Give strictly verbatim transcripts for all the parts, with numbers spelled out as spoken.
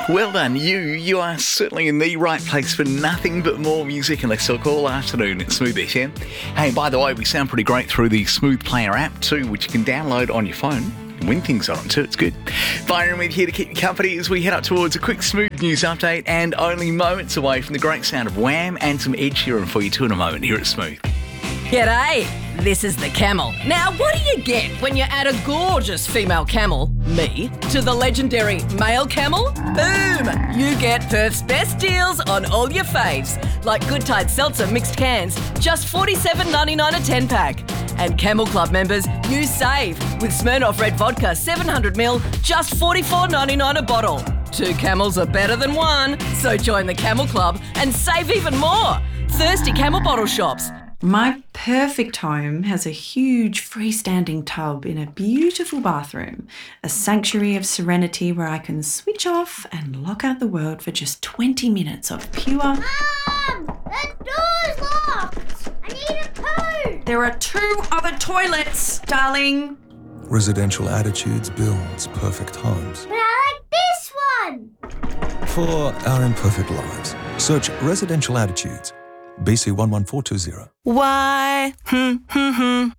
Well done, you. You are certainly in the right place for nothing but more music and let's talk all afternoon at Smooth F M. Hey, by the way, we sound pretty great through the Smooth Player app too, which you can download on your phone. When things are on too, it's good. Byron with here to keep you company as we head up towards a quick Smooth news update and only moments away from the great sound of Wham and some Ed Sheeran for you too in a moment here at Smooth. G'day, this is the Camel. Now, what do you get when you add a gorgeous female camel, me, to the legendary male camel? Boom! You get Perth's best deals on all your faves, like Good Tide Seltzer mixed cans, just forty-seven ninety-nine a ten pack. And Camel Club members, you save with Smirnoff Red Vodka seven hundred milliliters, just forty-four ninety-nine a bottle. Two camels are better than one, so join the Camel Club and save even more. Thirsty Camel bottle shops. My perfect home has a huge freestanding tub in a beautiful bathroom, a sanctuary of serenity where I can switch off and lock out the world for just twenty minutes of pure... Mum! The door's locked! I need a poo! There are two other toilets, darling. Residential Attitudes builds perfect homes. But I like this one! For our imperfect lives, search Residential Attitudes. B C one one four two zero. Why? Hmm, hmm, hmm.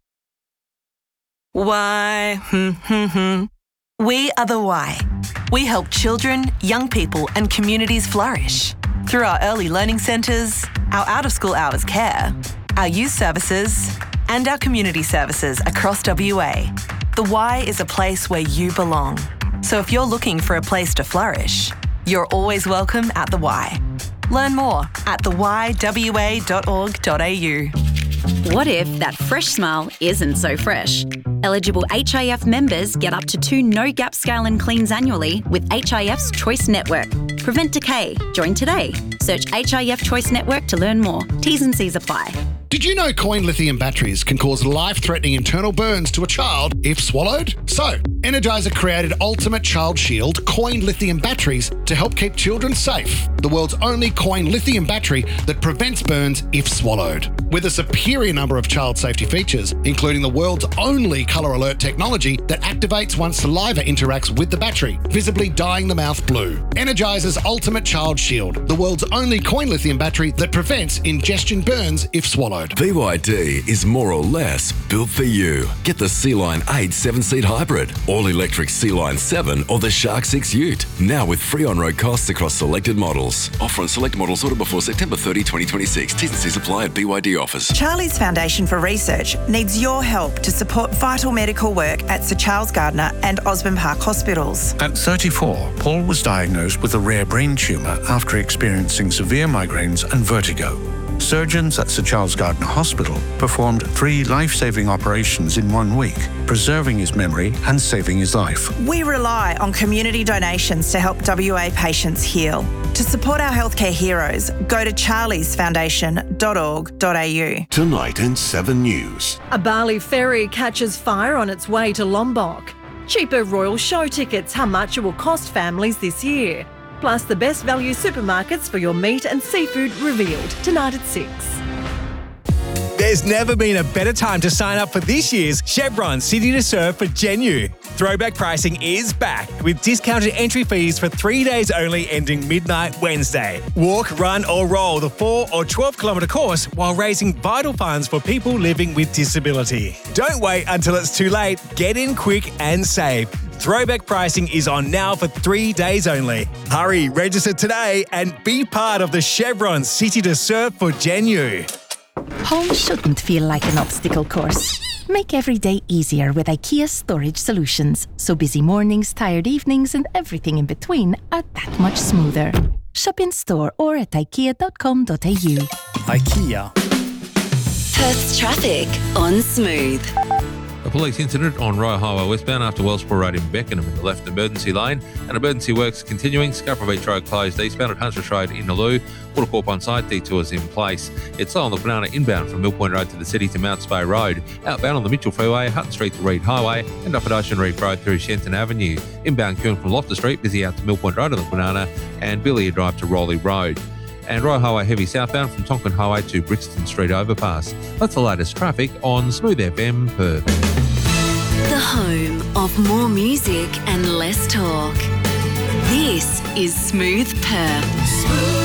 Why? Hmm, hmm, hmm. We are the Why. We help children, young people and communities flourish through our early learning centres, our out-of-school hours care, our youth services and our community services across W A. The Y is a place where you belong. So if you're looking for a place to flourish, you're always welcome at the Y. Learn more at the y w a dot org dot a u. What if that fresh smile isn't so fresh? Eligible H I F members get up to two no-gap scale and cleans annually with H I F's Choice Network. Prevent decay. Join today. Search H I F Choice Network to learn more. T's and C's apply. Did you know coin lithium batteries can cause life-threatening internal burns to a child if swallowed? So, Energizer created Ultimate Child Shield coin lithium batteries to help keep children safe. The world's only coin lithium battery that prevents burns if swallowed. With a superior number of child safety features, including the world's only colour alert technology that activates once saliva interacts with the battery, visibly dyeing the mouth blue. Energizer's Ultimate Child Shield, the world's only coin lithium battery that prevents ingestion burns if swallowed. B Y D is more or less built for you. Get the Sea-Line eight seven-seat hybrid, all-electric Sea-Line seven or the Shark six Ute. Now with free on-road costs across selected models. Offer on select models ordered before September thirtieth, twenty twenty-six. T's and C's apply at B Y D offers. Charlie's Foundation for Research needs your help to support vital medical work at Sir Charles Gardner and Osborne Park hospitals. At thirty-four, Paul was diagnosed with a rare brain tumour after experiencing severe migraines and vertigo. Surgeons at Sir Charles Gardner Hospital performed three life-saving operations in one week, preserving his memory and saving his life. We rely on community donations to help W A patients heal. To support our healthcare heroes, go to charlies foundation dot org dot a u. Tonight in Seven News. A Bali ferry catches fire on its way to Lombok. Cheaper Royal Show tickets, how much it will cost families this year. Plus the best value supermarkets for your meat and seafood revealed tonight at six. There's never been a better time to sign up for this year's Chevron City to Serve for Genu. Throwback pricing is back with discounted entry fees for three days only ending midnight Wednesday. Walk, run or roll the four or twelve kilometre course while raising vital funds for people living with disability. Don't wait until it's too late. Get in quick and save. Throwback pricing is on now for three days only. Hurry, register today and be part of the Chevron City to Serve for Genu. Home shouldn't feel like an obstacle course. Make every day easier with IKEA Storage Solutions, so busy mornings, tired evenings and everything in between are that much smoother. Shop in store or at ikea dot com dot a u. IKEA. Perth's traffic on Smooth. A police incident on Royal Highway westbound after Wellsborough Road in Beckenham in the left emergency lane, and emergency works continuing. Scarborough Beach Road closed eastbound at Huntsville Road in Naloo. Watercorp on site, detours in place. It's slow on the Banana inbound from Mill Point Road to the city to Mount Spey Road. Outbound on the Mitchell Freeway, Hutton Street to Reed Highway, and up at Ocean Reef Road through Shenton Avenue. Inbound queuing from Loftus Street, busy out to Mill Point Road on the Banana, and Billiard Drive to Rowley Road. And Royal Highway heavy southbound from Tonkin Highway to Brixton Street overpass. That's the latest traffic on Smooth F M Perth. The home of more music and less talk. This is Smooth Perth.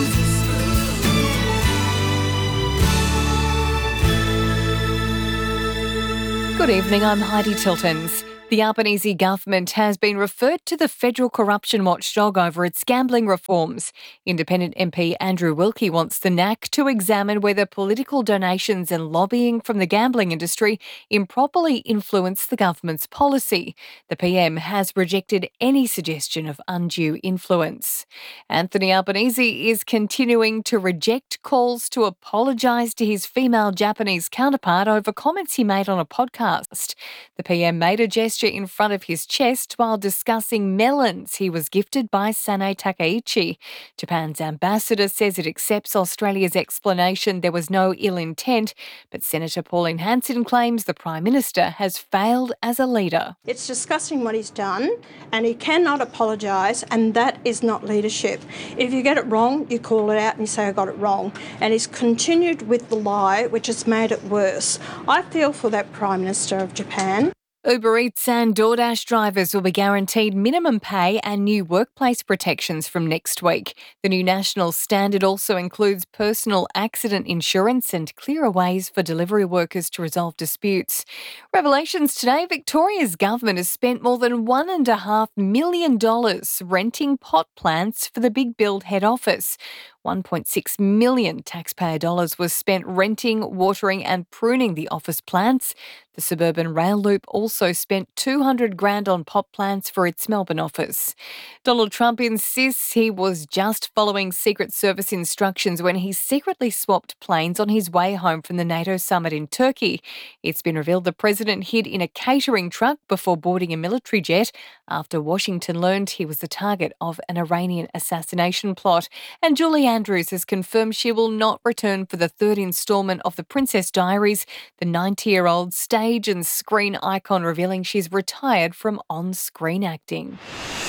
Good evening, I'm Heidi Tiltons. The Albanese government has been referred to the federal corruption watchdog over its gambling reforms. Independent M P Andrew Wilkie wants the N A C to examine whether political donations and lobbying from the gambling industry improperly influence the government's policy. The P M has rejected any suggestion of undue influence. Anthony Albanese is continuing to reject calls to apologise to his female Japanese counterpart over comments he made on a podcast. The P M made a gesture in front of his chest while discussing melons he was gifted by Sane Takaichi. Japan's ambassador says it accepts Australia's explanation there was no ill intent, but Senator Pauline Hanson claims the Prime Minister has failed as a leader. It's disgusting what he's done, and he cannot apologise, and that is not leadership. If you get it wrong, you call it out and you say, I got it wrong. And he's continued with the lie, which has made it worse. I feel for that Prime Minister of Japan. Uber Eats and DoorDash drivers will be guaranteed minimum pay and new workplace protections from next week. The new national standard also includes personal accident insurance and clearer ways for delivery workers to resolve disputes. Revelations today, Victoria's government has spent more than one and a half million dollars renting pot plants for the Big Build head office. one point six million taxpayer dollars was spent renting, watering and pruning the office plants. The suburban rail loop also spent two hundred grand on pot plants for its Melbourne office. Donald Trump insists he was just following Secret Service instructions when he secretly swapped planes on his way home from the NATO summit in Turkey. It's been revealed the president hid in a catering truck before boarding a military jet after Washington learned he was the target of an Iranian assassination plot. And Julie Andrews has confirmed she will not return for the third instalment of The Princess Diaries. The ninety-year-old stage and screen icon revealing she's retired from on-screen acting.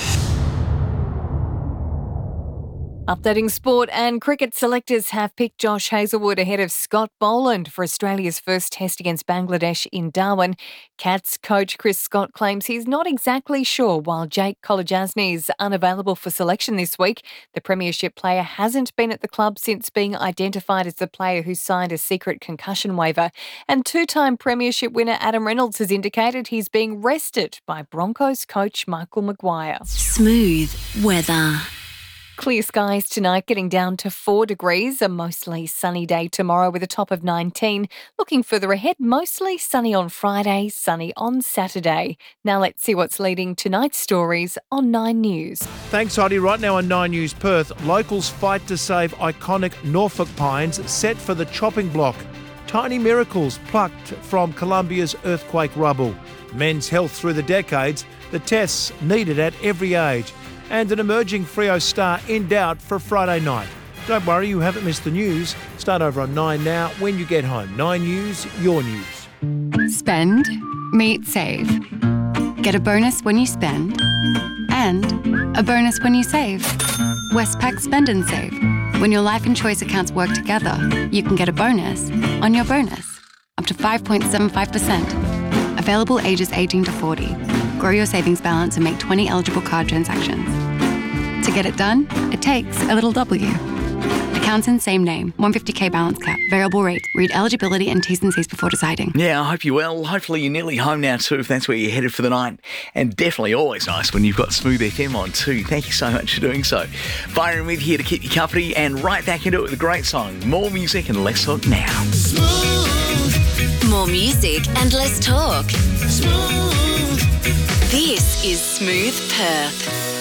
Updating sport and cricket, selectors have picked Josh Hazlewood ahead of Scott Boland for Australia's first test against Bangladesh in Darwin. Cats coach Chris Scott claims he's not exactly sure while Jake Kolodjasny is unavailable for selection this week. The premiership player hasn't been at the club since being identified as the player who signed a secret concussion waiver. And two-time premiership winner Adam Reynolds has indicated he's being rested by Broncos coach Michael Maguire. Smooth weather. Clear skies tonight, getting down to four degrees. A mostly sunny day tomorrow with a top of nineteen. Looking further ahead, mostly sunny on Friday, sunny on Saturday. Now let's see what's leading tonight's stories on Nine News. Thanks, Heidi. Right now on Nine News Perth, locals fight to save iconic Norfolk pines set for the chopping block. Tiny miracles plucked from Colombia's earthquake rubble. Men's health through the decades, the tests needed at every age. And an emerging Freo star in doubt for Friday night. Don't worry, you haven't missed the news. Start over on Nine now when you get home. Nine News, your news. Spend, meet, save. Get a bonus when you spend and a bonus when you save. Westpac Spend and Save. When your life and choice accounts work together, you can get a bonus on your bonus, up to five point seven five percent. Available ages eighteen to forty. Grow your savings balance and make twenty eligible card transactions. To get it done, it takes a little W. Accounts in same name, one hundred fifty k balance cap, variable rate. Read eligibility and T's and C's before deciding. Yeah, I hope you're well. Hopefully you're nearly home now too, if that's where you're headed for the night. And definitely always nice when you've got Smooth F M on too. Thank you so much for doing so. Byron with here to keep you company and right back into it with a great song. More music and less talk now. Smooth. More music and less talk. Smooth. This is Smooth Perth.